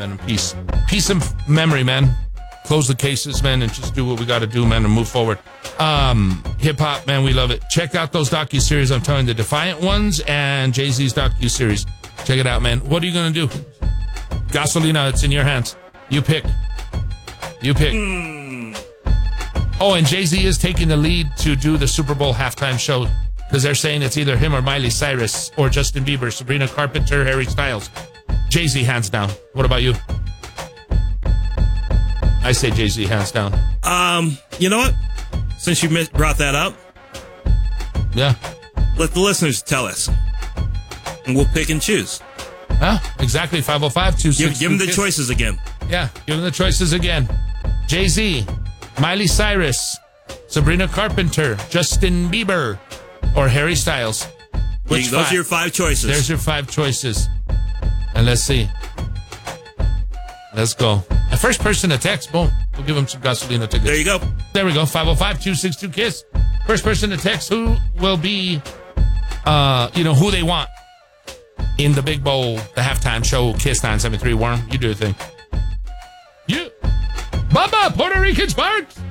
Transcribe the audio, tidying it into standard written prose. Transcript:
man, and peace. Peace and memory, man. Close the cases, man, and just do what we got to do, man, and move forward. Hip-hop, man, we love it. Check out those docuseries. I'm telling you, the Defiant ones and Jay-Z's docuseries. Check it out, man. What are you going to do? Gasolina, it's in your hands. You pick. Oh, and Jay-Z is taking the lead to do the Super Bowl halftime show because they're saying it's either him or Miley Cyrus or Justin Bieber, Sabrina Carpenter, Harry Styles. Jay-Z, hands down. What about you? I say Jay-Z, hands down. You know what? Since you brought that up, yeah, let the listeners tell us, and we'll pick and choose. Exactly. 505-262. Give them the choices again. Yeah, give them the choices again. Jay-Z, Miley Cyrus, Sabrina Carpenter, Justin Bieber, or Harry Styles. Those are your 5 choices. There's your 5 choices. And let's see. Let's go. The first person to text, boom, we'll give him some Gasolina tickets. There you go. There we go. 505-262-KISS. First person to text who will be, who they want in the Big Bowl, the halftime show, KISS 973. Warren, you do your thing. You. Bubba, Puerto Rican Sparks.